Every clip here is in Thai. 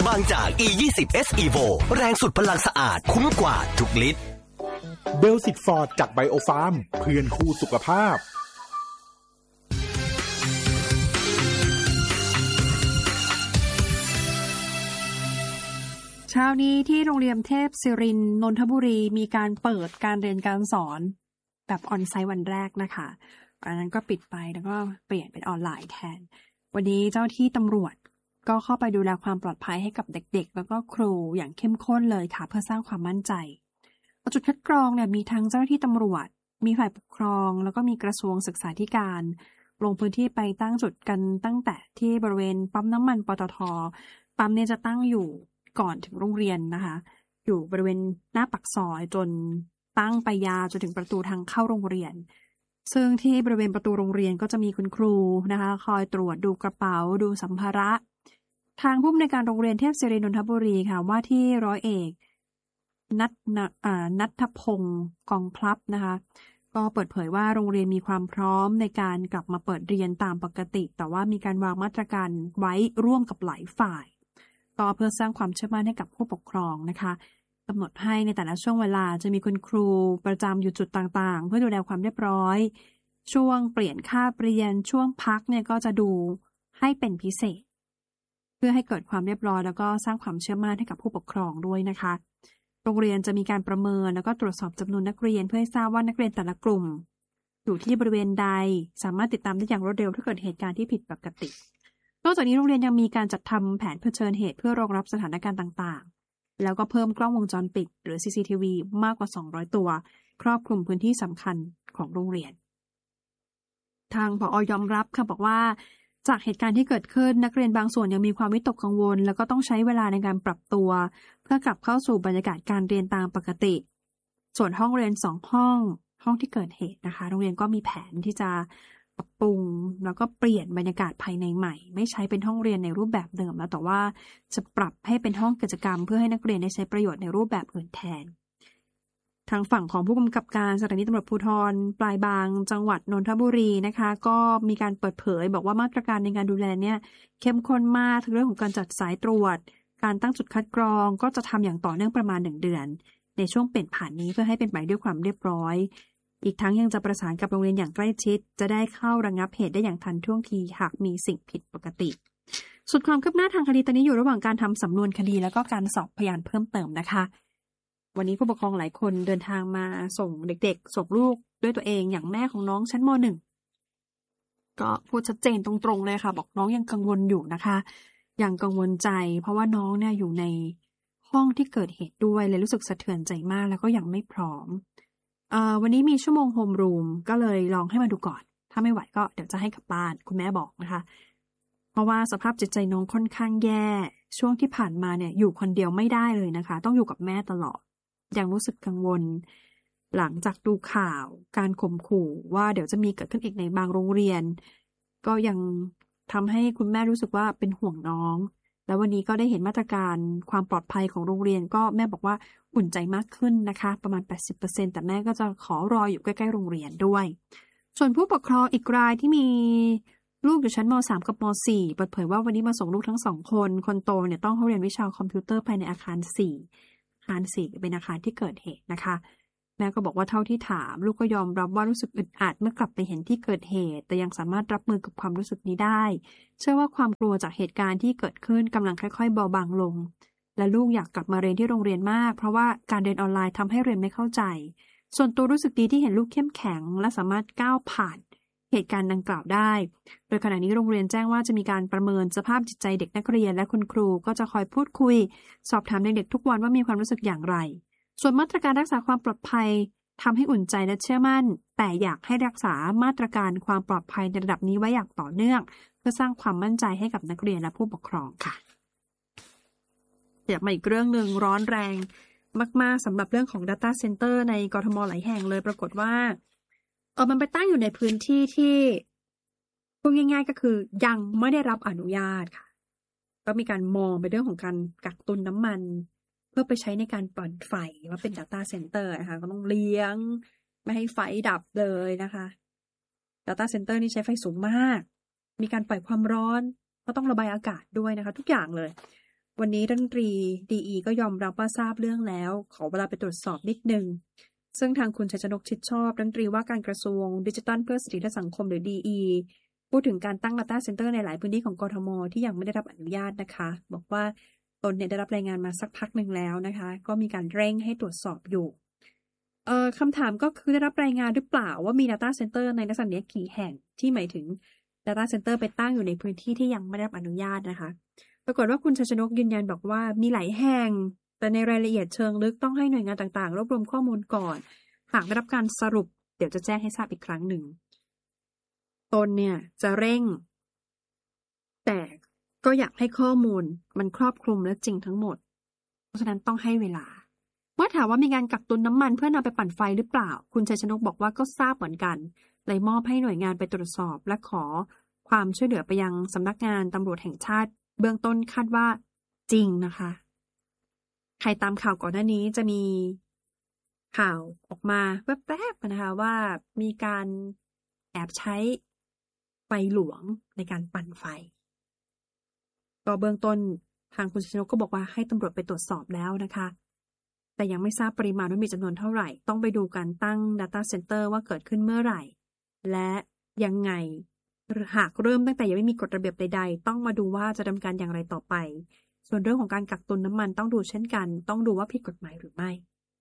บางจาก E20S Evo แรงสุดพลังสะอาดคุ้มกว่าทุกลิตรเบลสิตฟอร์ดจากไบโอฟาร์มเพื่อนคู่สุขภาพเช้านี้ที่โรงเรียนเทพศิรินทร์นนทบุรีมีการเปิดการเรียนการสอนแบบออนไซต์วันแรกนะคะอันนั้นก็ปิดไปแล้วก็เปลี่ยนเป็นออนไลน์แทนวันนี้เจ้าที่ตำรวจก็เข้าไปดูแลความปลอดภัยให้กับเด็กๆแล้วก็ครูอย่างเข้มข้นเลยค่ะเพื่อสร้างความมั่นใจจุดคัดกรองเนี่ยมีทั้งเจ้าหน้าที่ตำรวจมีฝ่ายปกครองแล้วก็มีกระทรวงศึกษาธิการลงพื้นที่ไปตั้งจุดกันตั้งแต่ที่บริเวณปั๊มน้ำมันปตท.ปั๊มเนี่ยจะตั้งอยู่ก่อนถึงโรงเรียนนะคะอยู่บริเวณหน้าปากซอยจนตั้งไปยาวจนถึงประตูทางเข้าโรงเรียนซึ่งที่บริเวณประตูโรงเรียนก็จะมีคุณครูนะคะคอยตรวจดูกระเป๋าดูสัมภาระทางผู้อำนวยการโรงเรียนเทพศิรินทร์นนทบุรีค่ะว่าที่ร้อยเอกนัทพงศ์กองพลับนะคะก็เปิดเผยว่าโรงเรียนมีความพร้อมในการกลับมาเปิดเรียนตามปกติแต่ว่ามีการวางมาตรการไว้ร่วมกับหลายฝ่ายก็เพื่อสร้างความเชื่อมั่นให้กับผู้ปกครองนะคะกำหนดให้ในแต่ละช่วงเวลาจะมีคุณครูประจำอยู่จุดต่างๆเพื่อดูแลความเรียบร้อยช่วงเปลี่ยนคาบเรียนช่วงพักเนี่ยก็จะดูให้เป็นพิเศษเพื่อให้เกิดความเรียบร้อยแล้วก็สร้างความเชื่อมั่นให้กับผู้ปกครองด้วยนะคะโรงเรียนจะมีการประเมินแล้วก็ตรวจสอบจำนวนนักเรียนเพื่อให้ทราบว่านักเรียนแต่ละกลุ่มอยู่ที่บริเวณใดสามารถติดตามได้อย่างรวดเร็วถ้าเกิดเหตุการณ์ที่ผิดปกตินอกจากนี้โรงเรียนยังมีการจัดทำแผนเผชิญเหตุเพื่อรองรับสถานการณ์ต่างๆแล้วก็เพิ่มกล้องวงจรปิดหรือ CCTV มากกว่า200ตัวครอบคลุมพื้นที่สำคัญของโรงเรียนทางผอ.ยอมรับค่ะบอกว่าจากเหตุการณ์ที่เกิดขึ้นนักเรียนบางส่วนยังมีความวิตกกังวลแล้วก็ต้องใช้เวลาในการปรับตัวเพื่อกลับเข้าสู่บรรยากาศการเรียนตามปกติส่วนห้องเรียน2ห้องที่เกิดเหตุนะคะโรงเรียนก็มีแผนที่จะปรับปรุงแล้วก็เปลี่ยนบรรยากาศภายในใหม่ไม่ใช้เป็นห้องเรียนในรูปแบบเดิมแล้วแต่ว่าจะปรับให้เป็นห้องกิจกรรมเพื่อให้นักเรียนได้ใช้ประโยชน์ในรูปแบบอื่นแทนทางฝั่งของผู้กำกับการสถานีตำรวจภูธรปลายบางจังหวัดนนทบุรีนะคะก็มีการเปิดเผยบอกว่ามาตรการในการดูแลเนี่ยเข้มข้นมากทั้งเรื่องของการจัดสายตรวจการตั้งจุดคัดกรองก็จะทำอย่างต่อเนื่องประมาณ1 เดือนในช่วงเปลี่ยนผ่านนี้เพื่อให้เป็นไปด้วยความเรียบร้อยอีกทั้งยังจะประสานกับโรงเรียนอย่างใกล้ชิดจะได้เข้าระงับเหตุได้อย่างทันท่วงทีหากมีสิ่งผิดปกติส่วนความคืบหน้าทางคดีตอนนี้อยู่ระหว่างการทำสำนวนคดีแล้วก็การสอบพยานเพิ่มเติมนะคะวันนี้ผู้ปกครองหลายคนเดินทางมาส่งเด็กๆส่งลูกด้วยตัวเองอย่างแม่ของน้องชั้นม.1 ก็พูดชัดเจนตรงๆเลยค่ะบอกน้องยังกังวลอยู่นะคะยังกังวลใจเพราะว่าน้องเนี่ยอยู่ในห้องที่เกิดเหตุด้วยเลยรู้สึกสะเทือนใจมากแล้วก็ยังไม่พร้อมวันนี้มีชั่วโมงโฮมรูมก็เลยลองให้มาดูก่อนถ้าไม่ไหวก็เดี๋ยวจะให้กลับบ้านคุณแม่บอกนะคะเพราะว่าสภาพจิตใจน้องค่อนข้างแย่ช่วงที่ผ่านมาเนี่ยอยู่คนเดียวไม่ได้เลยนะคะต้องอยู่กับแม่ตลอดยังรู้สึกกังวลหลังจากดูข่าวการข่มขู่ว่าเดี๋ยวจะมีเกิดขึ้นอีกในบางโรงเรียนก็ยังทำให้คุณแม่รู้สึกว่าเป็นห่วงน้องแล้ววันนี้ก็ได้เห็นมาตรการความปลอดภัยของโรงเรียนก็แม่บอกว่าอุ่นใจมากขึ้นนะคะประมาณ 80% แต่แม่ก็จะขอรออยู่ใกล้ๆโรงเรียนด้วยส่วนผู้ปกครองอีกรายที่มีลูกอยู่ชั้นม.3 กับม.4 เปิดเผยว่าวันนี้มาส่งลูกทั้ง2คนโตเนี่ยต้องเข้าเรียนวิชาคอมพิวเตอร์ภายในอาคาร4อาคาร4เป็นอาคารที่เกิดเหตุนะคะแม่ก็บอกว่าเท่าที่ถามลูกก็ยอมรับว่ารู้สึกอึดอัดเมื่อกลับไปเห็นที่เกิดเหตุแต่ยังสามารถรับมือกับความรู้สึกนี้ได้เชื่อว่าความกลัวจากเหตุการณ์ที่เกิดขึ้นกำลังค่อยๆเบาบางลงและลูกอยากกลับมาเรียนที่โรงเรียนมากเพราะว่าการเรียนออนไลน์ทำให้เรียนไม่เข้าใจส่วนตัวรู้สึกดีที่เห็นลูกเข้มแข็งและสามารถก้าวผ่านเหตุการณ์ดังกล่าวได้โดยขณะนี้โรงเรียนแจ้งว่าจะมีการประเมินสภาพจิตใจเด็กนักเรียนและคุณครูก็จะคอยพูดคุยสอบถามเด็กๆทุกวันว่ามีความรู้สึกอย่างไรส่วนมาตรการรักษาความปลอดภัยทำให้อุ่นใจและเชื่อมั่นแต่อยากให้รักษามาตรการความปลอดภัยในระดับนี้ไว้อย่างต่อเนื่องเพื่อสร้างความมั่นใจให้กับนักเรียนและผู้ปกครองค่ะอยากมาอีกเรื่องนึงร้อนแรงมากๆสำหรับเรื่องของ Data Center ในกทม.หลายแห่งเลยปรากฏว่ามันไปตั้งอยู่ในพื้นที่ที่พูดง่ายๆก็คือยังไม่ได้รับอนุญาตค่ะก็มีการมองไปเรื่องของการกักตุนน้ำมันเพื่อไปใช้ในการปล่อยไฟว่าเป็น Data Center นะคะก็ต้องเลี้ยงไม่ให้ไฟดับเลยนะคะ Data Center นี่ใช้ไฟสูงมากมีการปล่อยความร้อนก็ต้องระบายอากาศด้วยนะคะทุกอย่างเลยวันนี้รัฐมนตรีดีก็ยอมรับว่าทราบเรื่องแล้วขอเวลาไปตรวจสอบนิดนึงซึ่งทางคุณชัยชนกชิดชอบรัฐมนตรีว่าการกระทรวงดิจิทัลเพื่อสิทธิและสังคมหรือดีพูดถึงการตั้ง Data Center ในหลายพื้นที่ของกทม.ที่ยังไม่ได้รับอนุญาตนะคะบอกว่าตนเนี่ยได้รับรายงานมาสักพักหนึ่งแล้วนะคะก็มีการเร่งให้ตรวจสอบอยู่คำถามก็คือได้รับรายงานหรือเปล่าว่ามี Data Center ในลักษณะนี้กี่แห่งที่หมายถึง Data Center ไปตั้งอยู่ในพื้นที่ที่ยังไม่ได้รับอนุญาตนะคะปรากฏว่าคุณชัยชนกยืนยันบอกว่ามีหลายแห่งแต่ในรายละเอียดเชิงลึกต้องให้หน่วยงานต่างๆรวบรวมข้อมูลก่อนหากได้รับการสรุปเดี๋ยวจะแจ้งให้ทราบอีกครั้งหนึ่งตนเนี่ยจะเร่งแต่ก็อยากให้ข้อมูลมันครอบคลุมและจริงทั้งหมดเพราะฉะนั้นต้องให้เวลาเมื่อถามว่ามีการกักตุนน้ำมันเพื่อนำไปปั่นไฟหรือเปล่าคุณชัยชนกบอกว่าก็ทราบเหมือนกันเลยมอบให้หน่วยงานไปตรวจสอบและขอความช่วยเหลือไปยังสำนักงานตำรวจแห่งชาติเบื้องต้นคาดว่าจริงนะคะใครตามข่าวก่อนหน้านี้จะมีข่าวออกมาแวบๆนะคะว่ามีการแอบใช้ไฟหลวงในการปั่นไฟก็เบื้องต้นทางคุณชัยชนกก็บอกว่าให้ตำรวจไปตรวจสอบแล้วนะคะแต่ยังไม่ทราบปริมาณว่ามีจำนวนเท่าไหร่ต้องไปดูการตั้ง Data Center ว่าเกิดขึ้นเมื่อไหร่และยังไงหากเริ่มตั้งแต่ยังไม่มีกฎระเบียบใดๆต้องมาดูว่าจะดำเนินการอย่างไรต่อไปส่วนเรื่องของการกักตุนน้ำมันต้องดูเช่นกันต้องดูว่าผิดกฎหมายหรือไม่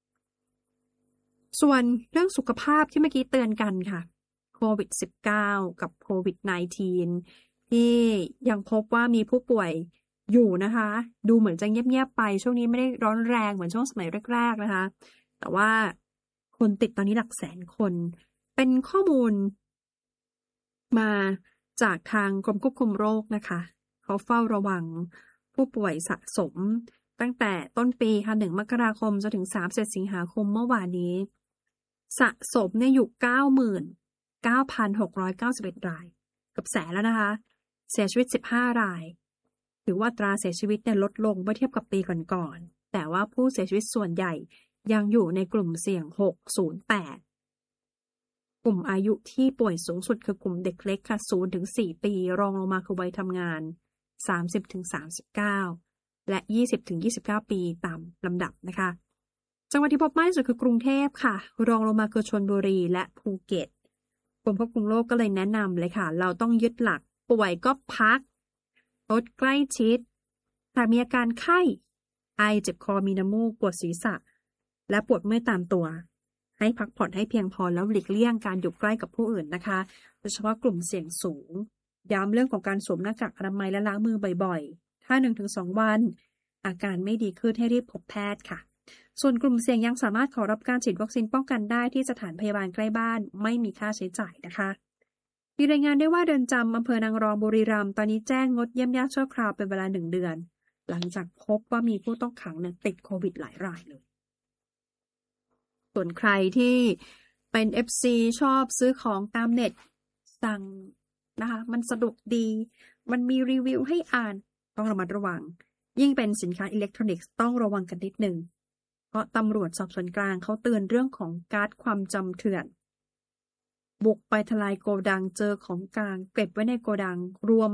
ส่วนเรื่องสุขภาพที่เมื่อกี้เตือนกันค่ะโควิด -19 กับโควิด -19 ที่ยังพบว่ามีผู้ป่วยอยู่นะคะดูเหมือนจะเงียบๆไปช่วงนี้ไม่ได้ร้อนแรงเหมือนช่วงสมัยแรกๆนะคะแต่ว่าคนติดตอนนี้หลักแสนคนเป็นข้อมูลมาจากทางกรมควบคุมโรคนะคะเขาเฝ้าระวังผู้ป่วยสะสมตั้งแต่ต้นปีค่ะ1 มกราคมจนถึง30 สิงหาคมเมื่อวานนี้สะสมเนี่ยอยู่ 99,691 รายเกือบแสนแล้วนะคะเสียชีวิต15 รายถือว่าอัตราเสียชีวิตเนี่ยลดลงเมื่อเทียบกับปีก่อนๆแต่ว่าผู้เสียชีวิตส่วนใหญ่ยังอยู่ในกลุ่มเสี่ยง608กลุ่มอายุที่ป่วยสูงสุดคือกลุ่มเด็กเล็กค่ะ0-4 ปีรองลงมาคือวัยทำงาน30-39และ20-29 ปีตามลำดับนะคะจังหวัดที่พบมากที่สุดคือกรุงเทพค่ะรองลงมาคือชลบุรีและภูเก็ตกรมควบคุมโรคก็เลยแนะนำเลยค่ะเราต้องยึดหลักป่วยก็พักลดใกล้ชิดหากมีอาการไข้ไอเจ็บคอมีน้ำมูกปวดศีรษะและปวดเมื่อยตามตัวให้พักผ่อนให้เพียงพอแล้วหลีกเลี่ยงการอยู่ใกล้กับผู้อื่นนะคะโดยเฉพาะกลุ่มเสี่ยงสูงย้ำเรื่องของการสวมหน้ากากอนามัยและล้างมือบ่อยๆถ้า 1-2 วันอาการไม่ดีขึ้นให้รีบพบแพทย์ค่ะส่วนกลุ่มเสี่ยงยังสามารถขอรับการฉีดวัคซีนป้องกันได้ที่สถานพยาบาลใกล้บ้านไม่มีค่าใช้จ่ายนะคะมีรายงานได้ว่าเรือนจำอำเภอนางรองบุรีรัมย์ตอนนี้แจ้งงดเยี่ยมญาติชั่วคราวเป็นเวลา1 เดือนหลังจากพบว่ามีผู้ต้องขังติดโควิดหลายรายเลยส่วนใครที่เป็น FC ชอบซื้อของตามเน็ตสั่งนะคะมันสะดวกดีมันมีรีวิวให้อ่านต้องระมัดระวังยิ่งเป็นสินค้าอิเล็กทรอนิกส์ต้องระวังกันนิดนึงเพราะตำรวจสอบสวนกลางเขาเตือนเรื่องของการ์ดความจำเถื่อนบุกไปทลายโกดังเจอของกลางเก็บไว้ในโกดังรวม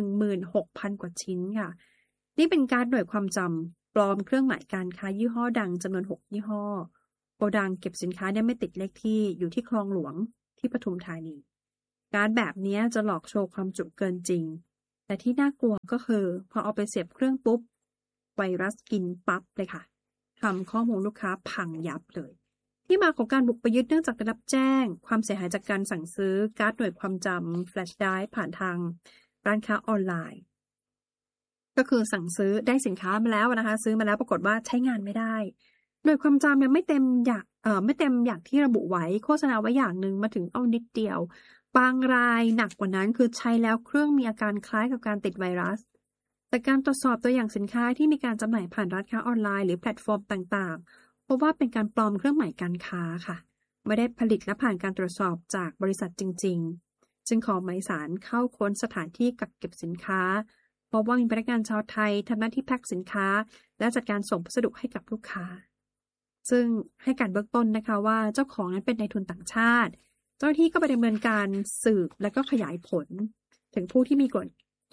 16,000 กว่าชิ้นค่ะนี่เป็นการ์ดหน่วยความจำปลอมเครื่องหมายการค้ายี่ห้อดังจำนวน6 ยี่ห้อโกดังเก็บสินค้าเนี่ยไม่ติดเลขที่อยู่ที่คลองหลวงที่ปทุมธานีการ์ดแบบนี้จะหลอกโชว์ความจุเกินจริงแต่ที่น่ากลัวก็คือพอเอาไปเสียบเครื่องปุ๊บไวรัสกินปั๊บเลยค่ะทำข้อมูลลูกค้าพังยับเลยที่มาของการบุกไปยึดเนื่องจากได้รับแจ้งความเสียหายจากการสั่งซื้อการ์ดหน่วยความจำแฟลชไดรฟ์ผ่านทางร้านค้าออนไลน์ก็คือสั่งซื้อได้สินค้ามาแล้วนะคะซื้อมาแล้วปรากฏว่าใช้งานไม่ได้หน่วยความจำเนี่ยไม่เต็มอย่างที่ระบุไว้โฆษณาไว้อย่างนึงมาถึงเอานิดเดียวบางรายหนักกว่านั้นคือใช้แล้วเครื่องมีอาการคล้ายกับการติดไวรัสแต่การตรวจสอบตัวอย่างสินค้าที่มีการจำหน่ายผ่านร้านค้าออนไลน์หรือแพลตฟอร์มต่างๆเพราะว่าเป็นการปลอมเครื่องหมายการค้าค่ะไม่ได้ผลิตและผ่านการตรวจสอบจากบริษัทจริงๆจึงขอหมายศาลเข้าค้นสถานที่กักเก็บสินค้าพบว่ามีพนักงานชาวไทยทำหน้าที่แพ็คสินค้าและจัดการส่งพัสดุให้กับลูกค้าซึ่งให้การเบื้องต้นนะคะว่าเจ้าของนั้นเป็นนายทุนต่างชาติเจ้าหน้าที่ก็ไปดำเนินการสืบและก็ขยายผลถึงผู้ที่มี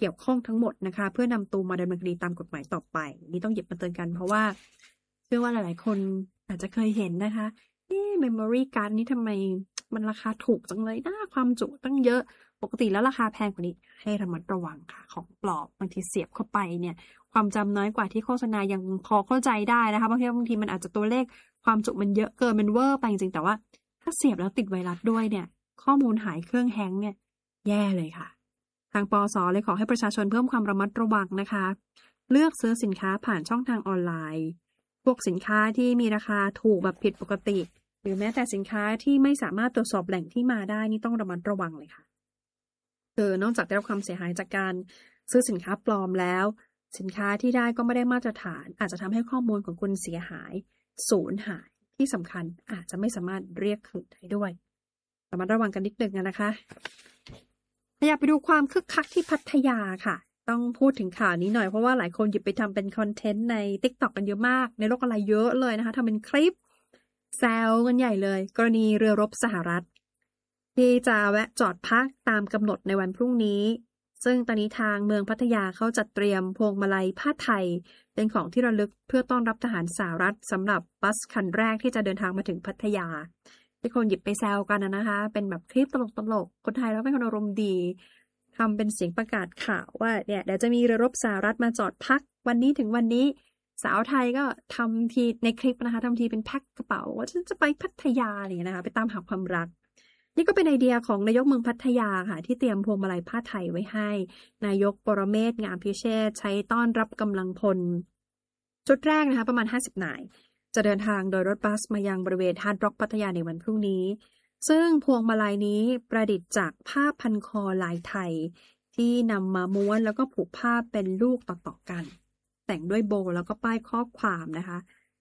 เกี่ยวข้องทั้งหมดนะคะเพื่อนำตัวมาดำเนินคดีตามกฎหมายต่อไปนี่ต้องหยิบมาเตือนกันเพราะว่าเชื่อว่าหลายๆคนอาจจะเคยเห็นนะคะmemory card นี้ทำไมมันราคาถูกจังเลยนะความจุตั้งเยอะปกติแล้วราคาแพงกว่านี้ให้ระมัดระวังค่ะของปลอบบางทีเสียบเข้าไปเนี่ยความจำน้อยกว่าที่โฆษณายังพอเข้าใจได้นะคะบางทีมันอาจจะตัวเลขความจุมันเยอะเกินมันเวอร์ไปจริงๆแต่ว่าถ้าเสียบแล้วติดไวรัสด้วยเนี่ยข้อมูลหายเครื่องแฮงก์เนี่ยแย่เลยค่ะทางปส.เลยขอให้ประชาชนเพิ่มความระมัดระวังนะคะเลือกซื้อสินค้าผ่านช่องทางออนไลน์พวกสินค้าที่มีราคาถูกแบบผิดปกติหรือแม้แต่สินค้าที่ไม่สามารถตรวจสอบแหล่งที่มาได้นี่ต้องระมัดระวังเลยค่ะนอกจากได้รับความเสียหายจากการซื้อสินค้าปลอมแล้วสินค้าที่ได้ก็ไม่ได้มาตรฐานอาจจะทำให้ข้อมูลของคุณเสียหายสูญหายที่สำคัญอาจจะไม่สามารถเรียกคืนได้ด้วยระมัดระวังกันนิดนึงนะคะอยากไปดูความคึกคักที่พัทยาค่ะต้องพูดถึงข่าวนี้หน่อยเพราะว่าหลายคนหยิบไปทำเป็นคอนเทนต์ใน TikTok กันเยอะมากในโลกออนไลน์เยอะเลยนะคะทำเป็นคลิปแซวกันใหญ่เลยกรณีเรือรบสหรัฐที่จะแวะจอดพักตามกำหนดในวันพรุ่งนี้ซึ่งตอนนี้ทางเมืองพัทยาเขาจัดเตรียมพวงมาลัยผ้าไทยเป็นของที่ระลึกเพื่อต้อนรับทหารสหรัฐสำหรับบัสคันแรกที่จะเดินทางมาถึงพัทยาที่คนหยิบไปแซวกันนะคะเป็นแบบคลิปตลกๆคนไทยแล้วเป็นคนอารมณ์ดีทำเป็นเสียงประกาศข่าวว่าเนี่ยเดี๋ยวจะมีเรือรบสหรัฐมาจอดพักวันนี้ถึงวันนี้สาวไทยก็ทำทีในคลิปนะคะทำทีเป็นแพ็คกระเป๋าว่าฉันจะไปพัทยาเนี่ยนะคะไปตามหาความรักนี่ก็เป็นไอเดียของนายกเมืองพัทยาค่ะที่เตรียมพวงมาลัยผ้าไทยไว้ให้นายกปรเมศ งามพิเชษฐ์ใช้ต้อนรับกำลังพลชุดแรกนะคะประมาณ50นายจะเดินทางโดยรถบัสมายังบริเวณฮาร์ดร็อกพัทยาในวันพรุ่งนี้ซึ่งพวงมาลัยนี้ประดิษฐ์จากผ้าพันคอลายไทยที่นำมาม้วนแล้วก็ผูกผ้าเป็นลูกต่อๆกันแต่งด้วยโบแล้วก็ป้ายข้อความนะคะ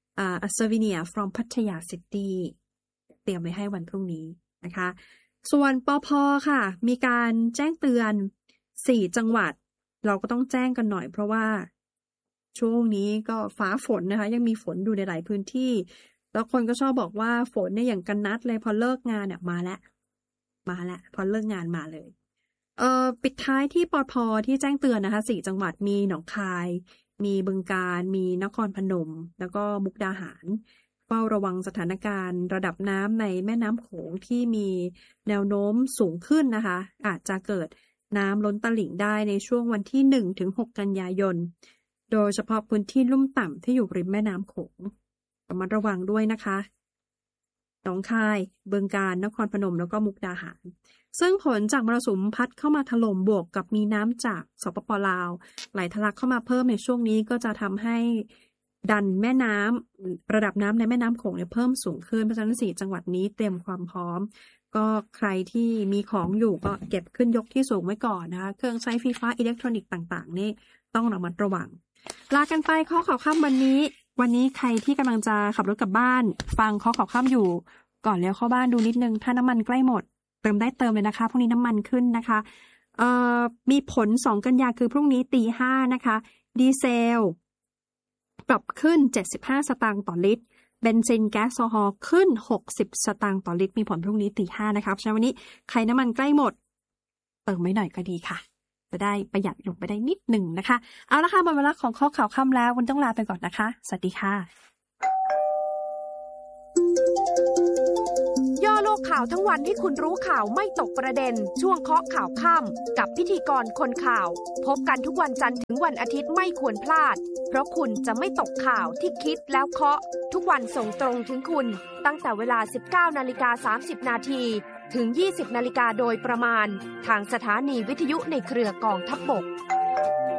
a souvenir from Pattaya City เตรียมไว้ให้วันพรุ่งนี้นะคะส่วนปภ.ค่ะมีการแจ้งเตือน4จังหวัดเราก็ต้องแจ้งกันหน่อยเพราะว่าช่วงนี้ก็ฟ้าฝนนะคะยังมีฝนอยู่ในหลายพื้นที่แล้วคนก็ชอบบอกว่าฝนเนี่ยอย่างกันนัดเลยพอเลิกงานเนี่ยมาแล้วพอเลิกงานมาเลยปิดท้ายที่ปภ.ที่แจ้งเตือนนะคะ4จังหวัดมีหนองคายมีบึงกาฬมีนครพนมแล้วก็มุกดาหารเฝ้าระวังสถานการณ์ระดับน้ำในแม่น้ำโขงที่มีแนวโน้มสูงขึ้นนะคะอาจจะเกิดน้ำล้นตลิ่งได้ในช่วงวันที่ 1-6 กันยายนโดยเฉพาะพื้นที่ลุ่มต่ำที่อยู่ริมแม่น้ำโขงระมัดระวังด้วยนะคะหนองคายบึงกาฬนครพนมแล้วก็มุกดาหารซึ่งผลจากมรสุมพัดเข้ามาถล่มบวกกับมีน้ำจากสปป.ลาวไหลทะลักเข้ามาเพิ่มในช่วงนี้ก็จะทำให้ดันแม่น้ำระดับน้ำในแม่น้ำโขงเนี่ยเพิ่มสูงขึ้นเพราะฉะนั้น4จังหวัดนี้เตรียมความพร้อมก็ใครที่มีของอยู่ก็เก็บขึ้นยกที่สูงไว้ก่อนนะคะเครื่องใช้ไฟฟ้าอิเล็กทรอนิกส์ต่างๆนี่ต้องระมัดระวังลากันไปข้อข่าวค่ำวันนี้ใครที่กำลังจะขับรถกลับบ้านฟังข้อข่าวค่ำอยู่ก่อนเลี้ยวเข้าบ้านดูนิดนึงถ้าน้ำมันใกล้หมดเติมได้เติมเลยนะคะพรุ่งนี้น้ำมันขึ้นนะคะมีผล2กันยาคือพรุ่งนี้ 5:00 นนะคะดีเซลปรับขึ้น75สตางค์ต่อลิตรเบนซินแก๊สโซฮอล์ขึ้น60สตางค์ต่อลิตรมีผลพรุ่งนี้ 5:00 นนะคะเพราะฉะนั้นวันนี้ใครน้ำมันใกล้หมดเติมไว้หน่อยก็ดีค่ะจะได้ประหยัดลงไปได้นิดหนึ่งนะคะเอาละค่ะหมดเวลาของข้อข่าวค่ำแล้ววันต้องลาไปก่อนนะคะสวัสดีค่ะย่อโลกข่าวทั้งวันให้คุณรู้ข่าวไม่ตกประเด็นช่วงเคาะข่าวค่ำกับพิธีกรคนข่าวพบกันทุกวันจันทร์ถึงวันอาทิตย์ไม่ควรพลาดเพราะคุณจะไม่ตกข่าวที่คิดแล้วเคาะทุกวันส่งตรงถึงคุณตั้งแต่เวลา 19:30 นาทีถึง 20:00 นโดยประมาณทางสถานีวิทยุในเครือกองทัพบก